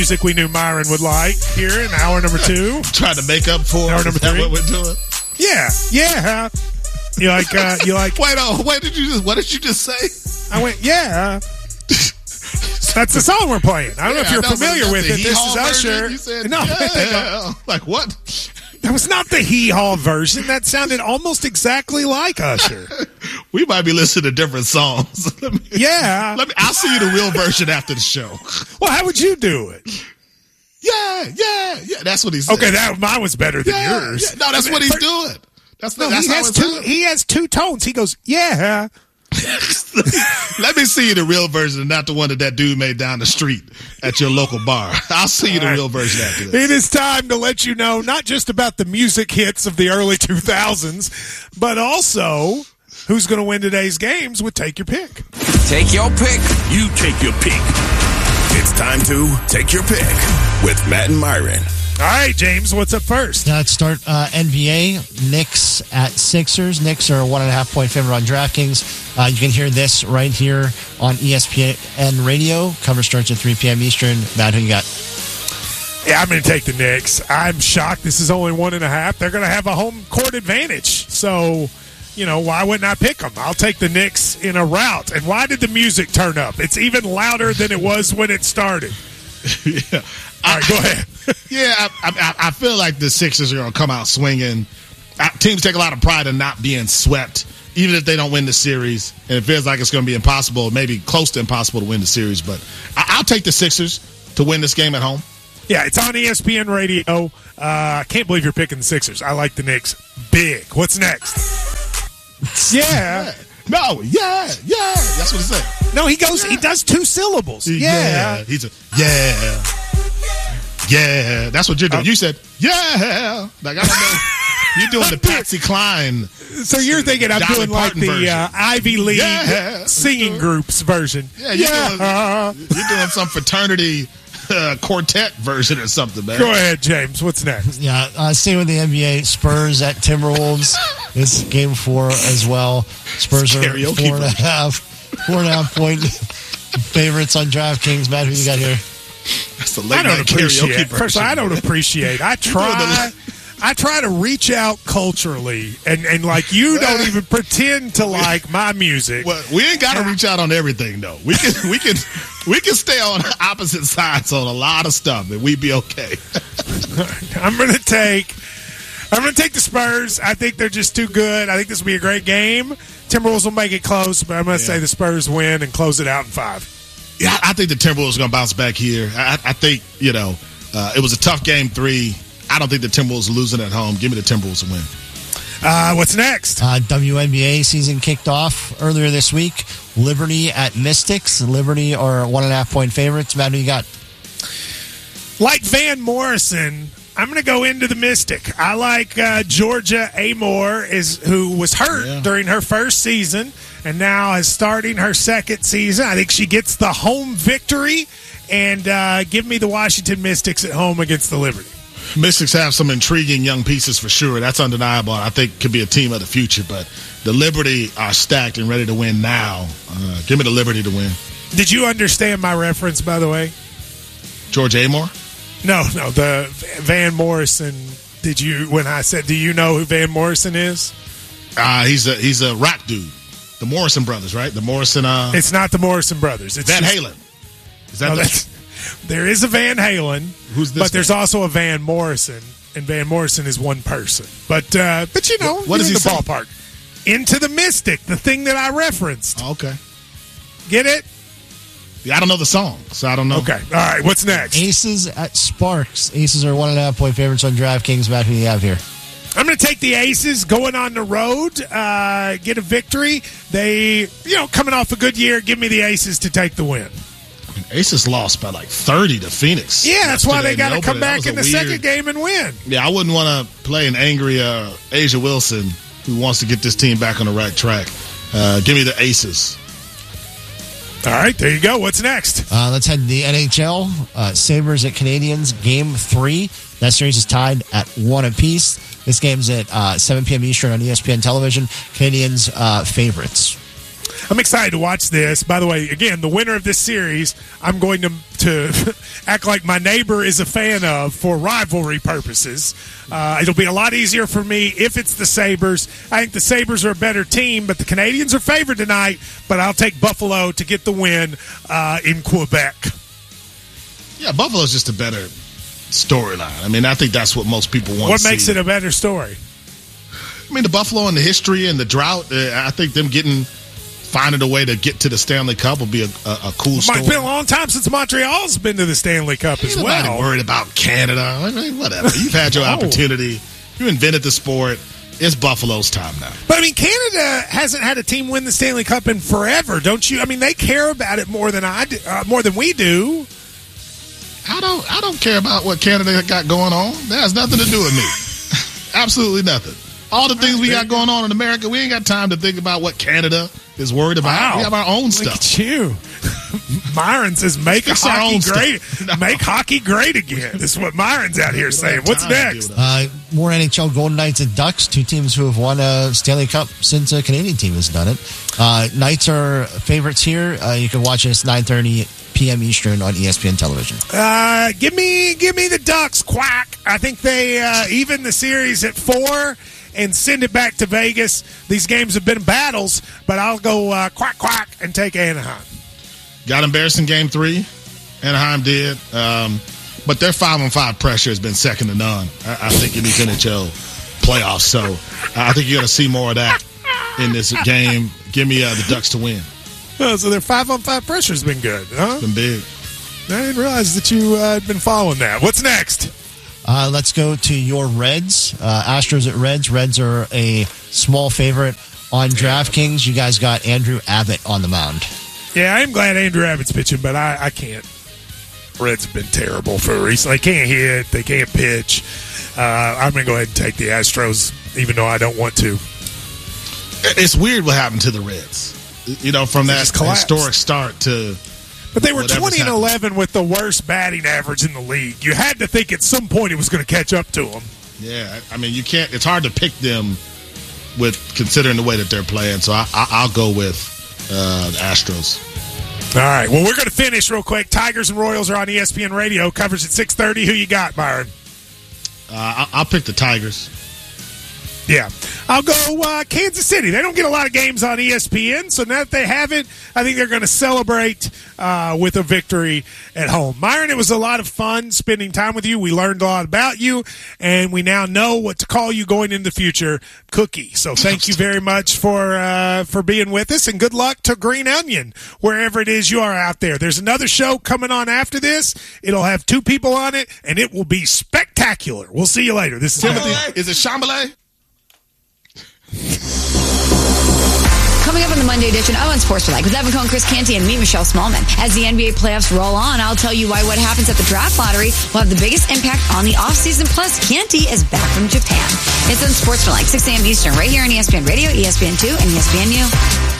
music we knew Myron would like here in hour number 2. Trying to make up for hour number 3. What we're doing? Yeah. You like? What did you just say? I went, yeah. That's the song we're playing. I don't know if you're familiar with it. This is Usher. You said, no, yeah. Like what? That was not the hee-haw version. That sounded almost exactly like Usher. We might be listening to different songs. I'll see you the real version after the show. Well, how would you do it? Yeah. That's what he said. Okay, mine was better than yours. Yeah. No, that's what he's doing. He has two tones. He goes, yeah. Let me see you the real version, not the one that dude made down the street at your local bar. I'll see you the real version after this. It is time to let you know not just about the music hits of the early 2000s, but also who's going to win today's games with Take Your Pick. Take your pick. You take your pick. It's time to Take Your Pick with Matt and Myron. All right, James, what's up first? Let's start NBA. Knicks at Sixers. Knicks are a 1.5 point favorite on DraftKings. You can hear this right here on ESPN Radio. Cover starts at 3 p.m. Eastern. Matt, who you got? Yeah, I'm going to take the Knicks. I'm shocked this is only 1.5. They're going to have a home court advantage. So, why wouldn't I pick them? I'll take the Knicks in a rout. And why did the music turn up? It's even louder than it was when it started. Yeah. All right, go ahead. I feel like the Sixers are going to come out swinging. Teams take a lot of pride in not being swept, even if they don't win the series. And it feels like it's going to be impossible, maybe close to impossible to win the series. But I'll take the Sixers to win this game at home. Yeah, it's on ESPN Radio. I can't believe you're picking the Sixers. I like the Knicks big. What's next? Yeah. No, yeah. That's what he said. No, he does 2 syllables. Yeah. He's yeah. That's what you're doing. You said, yeah. Like, I don't know. You're doing the Patsy Cline. So you're thinking I'm Dolly doing like Parton the version. Ivy League singing groups version. Yeah, you're doing some fraternity quartet version or something, man. Go ahead, James. What's next? Yeah, same with the NBA. Spurs at Timberwolves. It's game 4 as well. Spurs are 4.5 point favorites on DraftKings. Matt, who you got here? That's the late night karaoke version. First of all, I don't appreciate. I try to reach out culturally, and like you don't even pretend to like my music. Well, we ain't got to reach out on everything though. We can stay on opposite sides on a lot of stuff, and we'd be okay. I'm gonna take the Spurs. I think they're just too good. I think this will be a great game. Timberwolves will make it close, but I'm gonna say the Spurs win and close it out in 5. Yeah, I think the Timberwolves are going to bounce back here. I think, it was a tough game 3. I don't think the Timberwolves are losing at home. Give me the Timberwolves to win. What's next? WNBA season kicked off earlier this week. Liberty at Mystics. Liberty are 1.5 point favorites. Matt, who you got? Like Van Morrison, I'm going to go into the Mystic. I like Georgia Amore, who was hurt during her first season and now is starting her second season. I think she gets the home victory, and give me the Washington Mystics at home against the Liberty. Mystics have some intriguing young pieces for sure. That's undeniable. I think could be a team of the future, but the Liberty are stacked and ready to win now. Give me the Liberty to win. Did you understand my reference, by the way? George Amore? No, the Van Morrison. Did you, when I said, do you know who Van Morrison is? He's a rock dude. The Morrison brothers, right? The Morrison. It's not the Morrison brothers. It's Van Halen. Is that there is a Van Halen. Who's this? But there's also a Van Morrison, and Van Morrison is one person. But what is he the saying? ballpark? Into the Mystic, the thing that I referenced. Oh, okay. Get it? Yeah, I don't know the song, so I don't know. Okay. All right. What's next? Aces at Sparks. Aces are 1.5 point favorites on DraftKings. Matt, who do you have here? I'm going to take the Aces going on the road, get a victory. They, coming off a good year, give me the Aces to take the win. Aces lost by like 30 to Phoenix. Yeah, that's why they got to come back in the second game and win. Yeah, I wouldn't want to play an angry Asia Wilson who wants to get this team back on the right track. Give me the Aces. All right, there you go. What's next? Let's head to the NHL. Sabres at Canadians, Game 3. That series is tied at 1 apiece. This game's at 7 p.m. Eastern on ESPN television. Canadians favorites. I'm excited to watch this. By the way, again, the winner of this series, I'm going to act like my neighbor is a fan of for rivalry purposes. It'll be a lot easier for me if it's the Sabres. I think the Sabres are a better team, but the Canadians are favored tonight. But I'll take Buffalo to get the win in Quebec. Yeah, Buffalo's just a better storyline. I mean, I think that's what most people want to see. What makes it a better story? I mean, the Buffalo and the history and the drought, I think them finding a way to get to the Stanley Cup will be a cool story. It's been a long time since Montreal's been to the Stanley Cup as well. Nobody worried about Canada. I mean, whatever. You've had your opportunity. You invented the sport. It's Buffalo's time now. But, I mean, Canada hasn't had a team win the Stanley Cup in forever, don't you? I mean, they care about it more than more than we do. I don't care about what Canada got going on. That has nothing to do with me. Absolutely nothing. All the things we got going on in America, we ain't got time to think about what Canada is worried about. Wow. We have our own stuff. Look at you. Myron says, make hockey great. No. Make hockey great again. This is what Myron's out here saying. What's next? More NHL Golden Knights and Ducks, two teams who have won a Stanley Cup since a Canadian team has done it. Knights are favorites here. You can watch this 9:30 p.m. Eastern on ESPN television. Give me the Ducks. Quack. I think they even the series at 4 and send it back to Vegas. These games have been battles, but I'll go quack, quack, and take Anaheim. Got embarrassed in Game 3. Anaheim did. But their 5-on-5 pressure has been second to none, I think, in these NHL playoffs. So I think you're going to see more of that in this game. Give me the Ducks to win. Oh, so their 5-on-5 pressure has been good, huh? Been big. I didn't realize that you had been following that. What's next? Let's go to your Reds. Astros at Reds. Reds are a small favorite on DraftKings. You guys got Andrew Abbott on the mound. Yeah, I am glad Andrew Abbott's pitching, but I can't. Reds have been terrible for recently. They can't hit. They can't pitch. I'm going to go ahead and take the Astros, even though I don't want to. It's weird what happened to the Reds. You know, from that historic start to... But they were 20-11 with the worst batting average in the league. You had to think at some point it was going to catch up to them. Yeah, I mean, you can't. It's hard to pick them with considering the way that they're playing. So I'll go with the Astros. All right. Well, we're going to finish real quick. Tigers and Royals are on ESPN Radio. Coverage at 6:30. Who you got, Byron? I'll pick the Tigers. Yeah. I'll go Kansas City. They don't get a lot of games on ESPN, so now that they have it, I think they're going to celebrate with a victory at home. Myron, it was a lot of fun spending time with you. We learned a lot about you, and we now know what to call you going into the future, Cookie. So thank you very much for being with us, and good luck to Green Onion, wherever it is you are out there. There's another show coming on after this. It'll have 2 people on it, and it will be spectacular. We'll see you later. This is Timothy. Is it Shambhala? Coming up on the Monday edition of Unsportsmanlike with Evan Cohen, Chris Canty, and me, Michelle Smallman. As the NBA playoffs roll on, I'll tell you why what happens at the draft lottery will have the biggest impact on the offseason. Plus, Canty is back from Japan. It's Unsportsmanlike, 6 a.m. Eastern, right here on ESPN Radio, ESPN2, and ESPNU.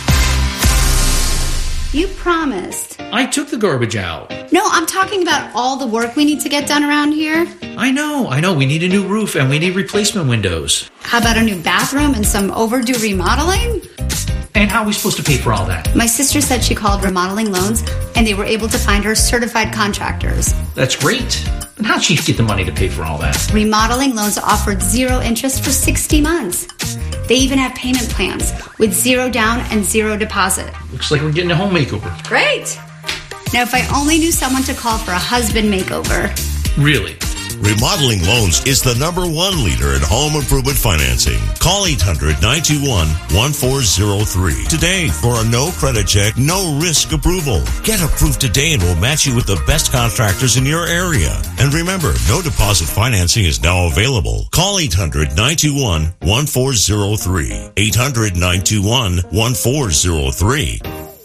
You promised. I took the garbage out. No, I'm talking about all the work we need to get done around here. I know. We need a new roof and we need replacement windows. How about a new bathroom and some overdue remodeling? And how are we supposed to pay for all that? My sister said she called Remodeling Loans and they were able to find her certified contractors. That's great. But how'd she get the money to pay for all that? Remodeling Loans offered 0 interest for 60 months. They even have payment plans with 0 down and 0 deposit. Looks like we're getting a home makeover. Great. Now, if I only knew someone to call for a husband makeover. Really? Remodeling Loans is the #1 leader in home improvement financing. Call 800-921-1403 today for a no credit check, no risk approval. Get approved today and we'll match you with the best contractors in your area. And remember, no deposit financing is now available. Call 800-921-1403. 800-921-1403.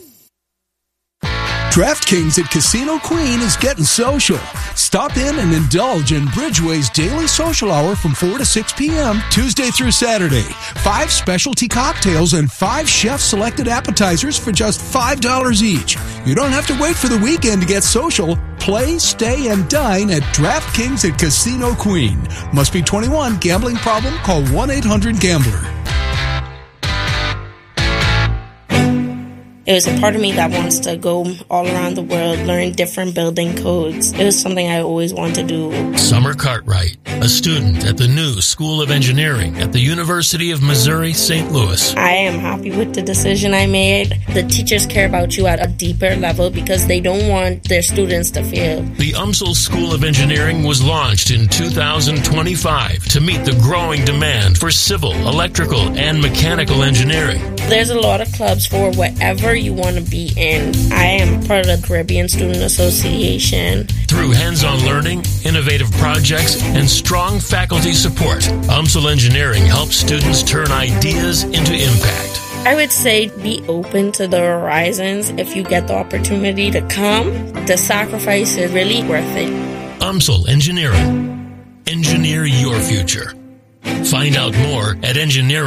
DraftKings at Casino Queen is getting social. Stop in and indulge in Bridgeway's daily social hour from 4 to 6 p.m. Tuesday through Saturday. 5 specialty cocktails and 5 chef-selected appetizers for just $5 each. You don't have to wait for the weekend to get social. Play, stay, and dine at DraftKings at Casino Queen. Must be 21. Gambling problem? Call 1-800-GAMBLER. It was a part of me that wants to go all around the world, learn different building codes. It was something I always wanted to do. Summer Cartwright, a student at the new School of Engineering at the University of Missouri, St. Louis. I am happy with the decision I made. The teachers care about you at a deeper level because they don't want their students to fail. The UMSL School of Engineering was launched in 2025 to meet the growing demand for civil, electrical, and mechanical engineering. There's a lot of clubs for whatever you want to be in. I am part of the Caribbean Student Association. Through hands-on learning, innovative projects, and strong faculty support, UMSL Engineering helps students turn ideas into impact. I would say be open to the horizons. If you get the opportunity to come, the sacrifice is really worth it. UMSL Engineering. Engineer your future. Find out more at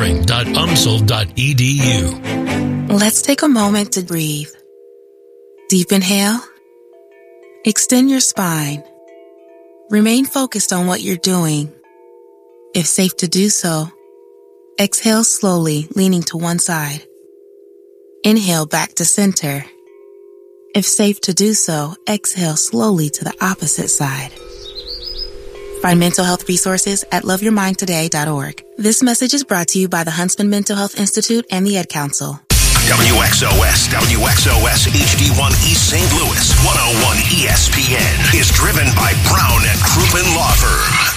engineering.umsl.edu. Let's take a moment to breathe. Deep inhale. Extend your spine. Remain focused on what you're doing. If safe to do so, exhale slowly, leaning to one side. Inhale back to center. If safe to do so, exhale slowly to the opposite side. Find mental health resources at loveyourmindtoday.org. This message is brought to you by the Huntsman Mental Health Institute and the Ed Council. WXOS HD1 East St. Louis 101 ESPN is driven by Brown and Crouppen Law Firm.